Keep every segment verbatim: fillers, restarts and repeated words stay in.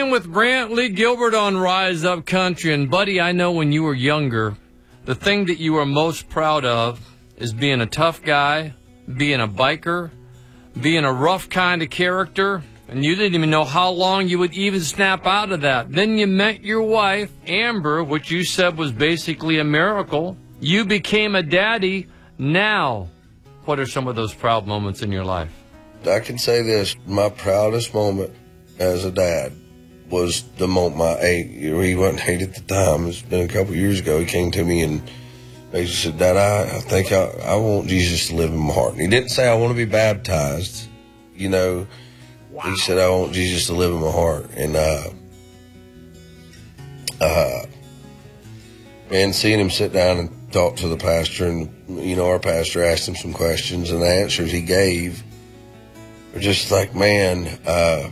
in with Brantley Gilbert on Rise Up Country. And, buddy, I know when you were younger, the thing that you were most proud of is being a tough guy, being a biker, being a rough kind of character, and you didn't even know how long you would even snap out of that. Then you met your wife, Amber, which you said was basically a miracle. You became a daddy. Now, what are some of those proud moments in your life? I can say this. My proudest moment as a dad was the moment my eight, he wasn't eight at the time. It's been a couple of years ago. He came to me and he said, Dad, I, I think I, I want Jesus to live in my heart. And he didn't say I want to be baptized. You know, wow. He said, I want Jesus to live in my heart. And, uh, uh, and seeing him sit down and talk to the pastor, and, you know, our pastor asked him some questions, and the answers he gave were just like, man, uh,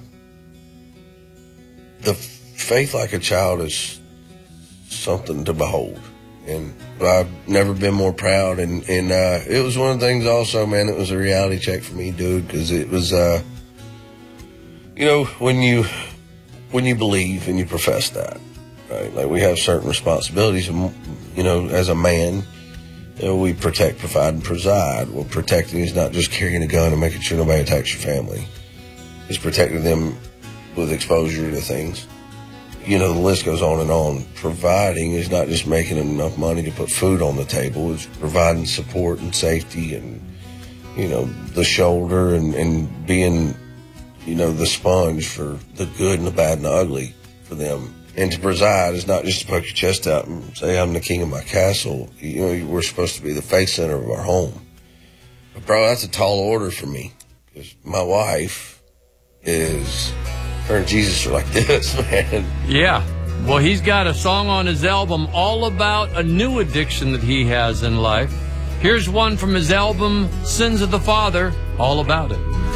the faith like a child is something to behold. And I've never been more proud. And, and uh, it was one of the things also, man, it was a reality check for me, dude, because it was, uh, you know, when you when you believe and you profess that, right? Like, we have certain responsibilities, and, you know, as a man, you know, we protect, provide, and preside. Well, protecting is not just carrying a gun and making sure nobody attacks your family. It's protecting them with exposure to things. You know, the list goes on and on. Providing is not just making enough money to put food on the table. It's providing support and safety and, you know, the shoulder and, and being, you know, the sponge for the good and the bad and the ugly for them. And to preside is not just to poke your chest out and say, I'm the king of my castle. You know, we're supposed to be the faith center of our home. But, bro, that's a tall order for me, because my wife is... her and Jesus are like this, man. Yeah. Well, he's got a song on his album all about a new addiction that he has in life. Here's one from his album, Sins of the Father, all about it.